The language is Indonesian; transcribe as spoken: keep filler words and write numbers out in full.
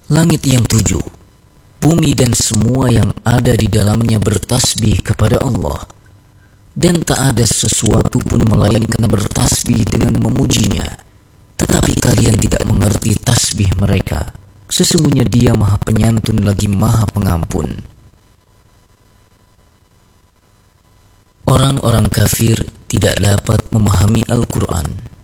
Langit yang tujuh, bumi dan semua yang ada di dalamnya bertasbih kepada Allah, dan tak ada sesuatu pun melainkan bertasbih dengan memujinya. Tetapi kalian tidak mengerti tasbih mereka. Sesungguhnya Dia Maha Penyantun lagi Maha Pengampun. Orang-orang kafir tidak dapat memahami Al-Quran.